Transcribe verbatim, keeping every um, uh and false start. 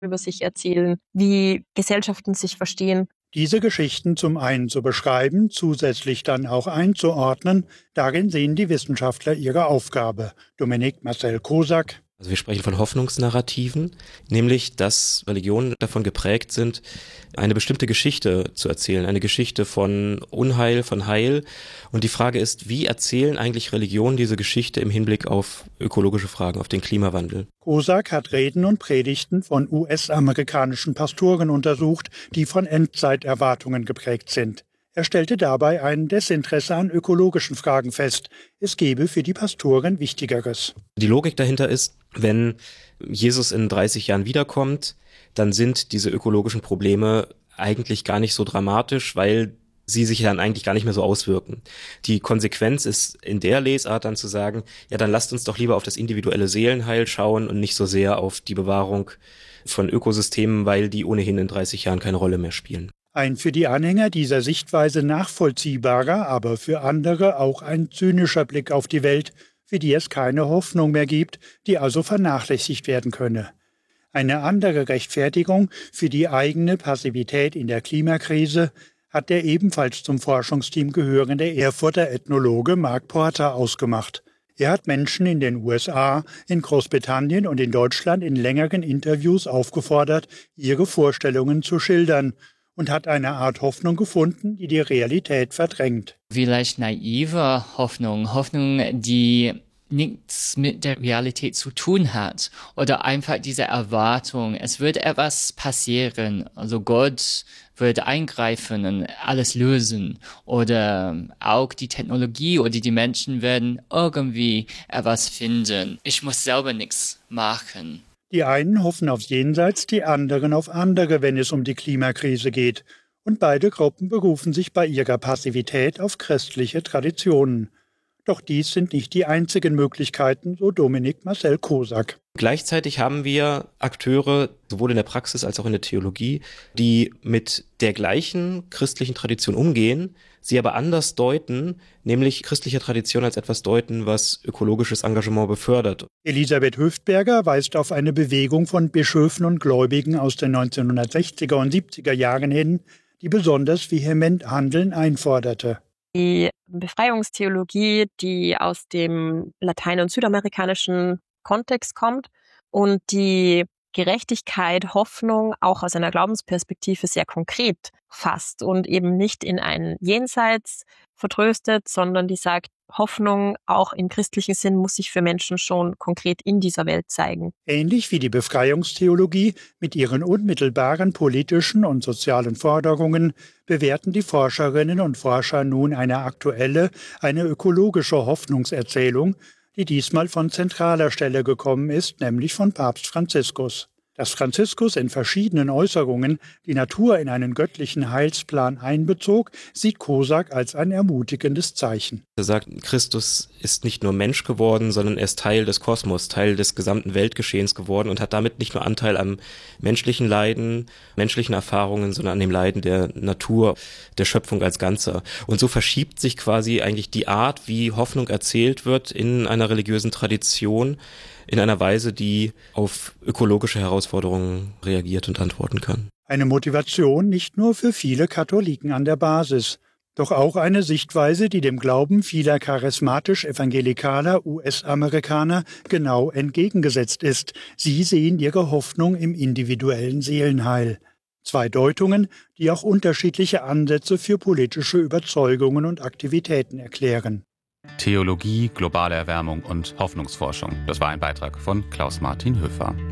über sich erzählen, wie Gesellschaften sich verstehen. Diese Geschichten zum einen zu beschreiben, zusätzlich dann auch einzuordnen, darin sehen die Wissenschaftler ihre Aufgabe. Dominique Marcel Kosak. Also wir sprechen von Hoffnungsnarrativen, nämlich dass Religionen davon geprägt sind, eine bestimmte Geschichte zu erzählen, eine Geschichte von Unheil, von Heil. Und die Frage ist, wie erzählen eigentlich Religionen diese Geschichte im Hinblick auf ökologische Fragen, auf den Klimawandel? Kosak hat Reden und Predigten von U S-amerikanischen Pastoren untersucht, die von Endzeiterwartungen geprägt sind. Er stellte dabei ein Desinteresse an ökologischen Fragen fest. Es gebe für die Pastoren Wichtigeres. Die Logik dahinter ist, wenn Jesus in dreißig Jahren wiederkommt, dann sind diese ökologischen Probleme eigentlich gar nicht so dramatisch, weil sie sich dann eigentlich gar nicht mehr so auswirken. Die Konsequenz ist in der Lesart dann zu sagen, ja, dann lasst uns doch lieber auf das individuelle Seelenheil schauen und nicht so sehr auf die Bewahrung von Ökosystemen, weil die ohnehin in dreißig Jahren keine Rolle mehr spielen. Ein für die Anhänger dieser Sichtweise nachvollziehbarer, aber für andere auch ein zynischer Blick auf die Welt, für die es keine Hoffnung mehr gibt, die also vernachlässigt werden könne. Eine andere Rechtfertigung für die eigene Passivität in der Klimakrise hat der ebenfalls zum Forschungsteam gehörende Erfurter Ethnologe Mark Porter ausgemacht. Er hat Menschen in den U S A, in Großbritannien und in Deutschland in längeren Interviews aufgefordert, ihre Vorstellungen zu schildern, und hat eine Art Hoffnung gefunden, die die Realität verdrängt. Vielleicht naive Hoffnung, Hoffnung, die nichts mit der Realität zu tun hat. Oder einfach diese Erwartung, es wird etwas passieren. Also Gott wird eingreifen und alles lösen. Oder auch die Technologie oder die Menschen werden irgendwie etwas finden. Ich muss selber nichts machen. Die einen hoffen aufs Jenseits, die anderen auf andere, wenn es um die Klimakrise geht. Und beide Gruppen berufen sich bei ihrer Passivität auf christliche Traditionen. Doch dies sind nicht die einzigen Möglichkeiten, so Dominique Marcel Kosak. Gleichzeitig haben wir Akteure, sowohl in der Praxis als auch in der Theologie, die mit der gleichen christlichen Tradition umgehen, sie aber anders deuten, nämlich christliche Tradition als etwas deuten, was ökologisches Engagement befördert. Elisabeth Höftberger weist auf eine Bewegung von Bischöfen und Gläubigen aus den neunzehnhundertsechziger und siebziger Jahren hin, die besonders vehement Handeln einforderte. Die Befreiungstheologie, die aus dem latein- und südamerikanischen Kontext kommt und die Gerechtigkeit, Hoffnung auch aus einer Glaubensperspektive sehr konkret fasst und eben nicht in ein Jenseits vertröstet, sondern die sagt, Hoffnung auch im christlichen Sinn muss sich für Menschen schon konkret in dieser Welt zeigen. Ähnlich wie die Befreiungstheologie mit ihren unmittelbaren politischen und sozialen Forderungen bewerten die Forscherinnen und Forscher nun eine aktuelle, eine ökologische Hoffnungserzählung, die diesmal von zentraler Stelle gekommen ist, nämlich von Papst Franziskus. Dass Franziskus in verschiedenen Äußerungen die Natur in einen göttlichen Heilsplan einbezog, sieht Kosak als ein ermutigendes Zeichen. Er sagt, Christus ist nicht nur Mensch geworden, sondern er ist Teil des Kosmos, Teil des gesamten Weltgeschehens geworden und hat damit nicht nur Anteil am menschlichen Leiden, menschlichen Erfahrungen, sondern an dem Leiden der Natur, der Schöpfung als Ganzer. Und so verschiebt sich quasi eigentlich die Art, wie Hoffnung erzählt wird in einer religiösen Tradition, in einer Weise, die auf ökologische Herausforderungen reagiert und antworten kann. Eine Motivation nicht nur für viele Katholiken an der Basis, doch auch eine Sichtweise, die dem Glauben vieler charismatisch-evangelikaler U S-Amerikaner genau entgegengesetzt ist. Sie sehen ihre Hoffnung im individuellen Seelenheil. Zwei Deutungen, die auch unterschiedliche Ansätze für politische Überzeugungen und Aktivitäten erklären. Theologie, globale Erwärmung und Hoffnungsforschung. Das war ein Beitrag von Klaus-Martin Höfer.